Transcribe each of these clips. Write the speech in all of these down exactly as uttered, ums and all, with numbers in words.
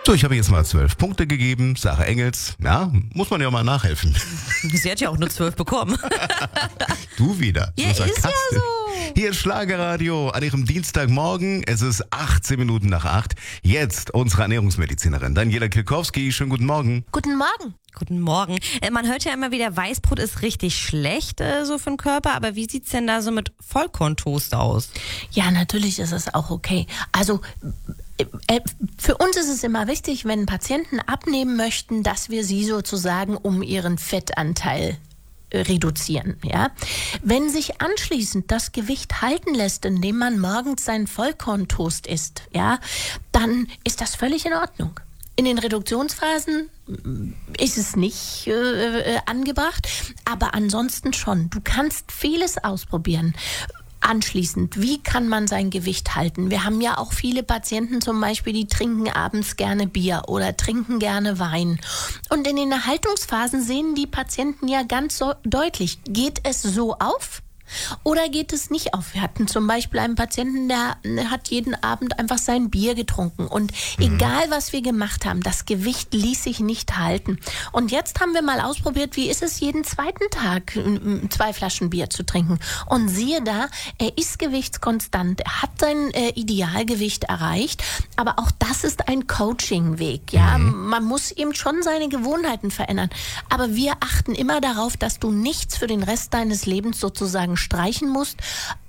So, ich habe jetzt mal zwölf Punkte gegeben. Sarah Engels, ja, muss man ja mal nachhelfen. Sie hat ja auch nur zwölf bekommen. Du wieder. Ja, ist ja so. Hier ist Schlagerradio an Ihrem Dienstagmorgen. Es ist achtzehn Minuten nach acht. Jetzt unsere Ernährungsmedizinerin Daniela Kilkowski. Schönen guten Morgen. Guten Morgen. Guten Morgen. Äh, man hört ja immer wieder, Weißbrot ist richtig schlecht äh, so für den Körper, aber wie sieht's denn da so mit Vollkorntoast aus? Ja, natürlich ist es auch okay. Also äh, für uns ist es immer wichtig, wenn Patienten abnehmen möchten, dass wir sie sozusagen um ihren Fettanteil reduzieren, ja. Wenn sich anschließend das Gewicht halten lässt, indem man morgens seinen Vollkorntoast isst, ja, dann ist das völlig in Ordnung. In den Reduktionsphasen ist es nicht äh, angebracht, aber ansonsten schon. Du kannst vieles ausprobieren. Anschließend, wie kann man sein Gewicht halten? Wir haben ja auch viele Patienten zum Beispiel, die trinken abends gerne Bier oder trinken gerne Wein. Und in den Erhaltungsphasen sehen die Patienten ja ganz so deutlich, geht es so auf? Oder geht es nicht auf? Wir hatten zum Beispiel einen Patienten, der hat jeden Abend einfach sein Bier getrunken. Und mhm. egal, was wir gemacht haben, das Gewicht ließ sich nicht halten. Und jetzt haben wir mal ausprobiert, wie ist es, jeden zweiten Tag zwei Flaschen Bier zu trinken. Und siehe da, er ist gewichtskonstant. Er hat sein äh, Idealgewicht erreicht. Aber auch das ist ein Coaching-Weg. Ja? Mhm. Man muss eben schon seine Gewohnheiten verändern. Aber wir achten immer darauf, dass du nichts für den Rest deines Lebens sozusagen streichen musst,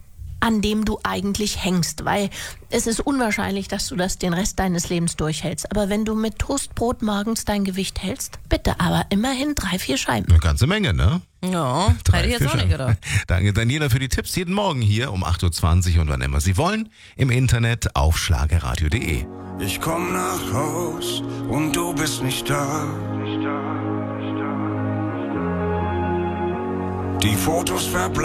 an dem du eigentlich hängst, weil es ist unwahrscheinlich, dass du das den Rest deines Lebens durchhältst. Aber wenn du mit Toastbrot morgens dein Gewicht hältst, bitte aber immerhin drei, vier Scheiben. Eine ganze Menge, ne? Ja, Drei, hätte ich jetzt auch nicht gedacht. Danke Daniela für die Tipps. Jeden Morgen hier um acht Uhr zwanzig und wann immer Sie wollen, im Internet auf schlagerradio punkt de. Ich komm nach Haus und du bist nicht da. Die Fotos verbleiben.